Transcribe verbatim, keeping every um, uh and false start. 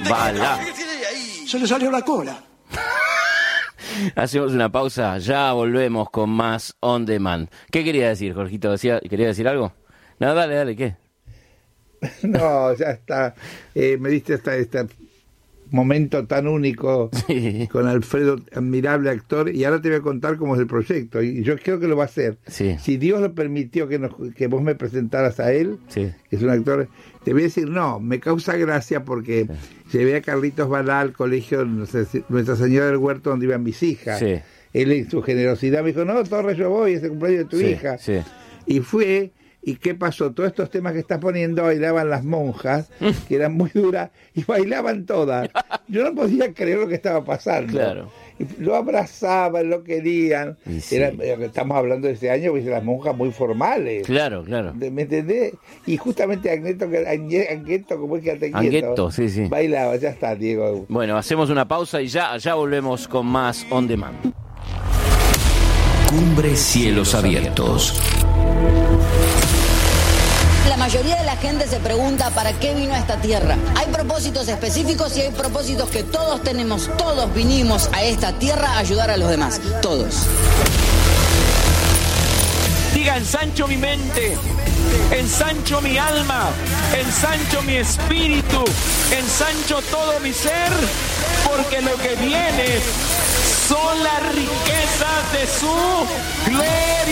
Bala. Se le salió la cola. Hacemos una pausa, ya volvemos con más On Demand. ¿Qué quería decir, Jorgito? ¿Decía, ¿Quería decir algo? No, dale, dale, ¿qué? No, ya está. Eh, me diste hasta este momento tan único sí. con Alfredo, admirable actor, y ahora te voy a contar cómo es el proyecto. Y yo creo que lo va a hacer. Sí. Si Dios lo permitió que, nos, que vos me presentaras a él, sí. que es un actor, te voy a decir, no, me causa gracia porque sí. llevé a Carlitos Balá al colegio Nuestra Señora del Huerto donde iban mis hijas. Sí. Él en su generosidad me dijo, no, Torres, yo voy, es el cumpleaños de tu sí. hija. Sí. Y fue... ¿Y qué pasó? Todos estos temas que estás poniendo bailaban las monjas, que eran muy duras, y bailaban todas. Yo no podía creer lo que estaba pasando. Claro. Y lo abrazaban, lo querían. Sí. Era, estamos hablando de ese año, pues las monjas muy formales. Claro, claro. ¿Me entendés? Y justamente Agneto, Agneto como es que te Agneto, sí, sí. bailaba, ya está, Diego. Bueno, hacemos una pausa y ya, ya volvemos con más On Demand. Cumbre Cielos Abiertos. La mayoría de la gente se pregunta para qué vino a esta tierra. Hay propósitos específicos y hay propósitos que todos tenemos. Todos vinimos a esta tierra a ayudar a los demás. Todos. Diga, ensancho mi mente, ensancho mi alma, ensancho mi espíritu, ensancho todo mi ser, porque lo que viene son las riquezas de su gloria.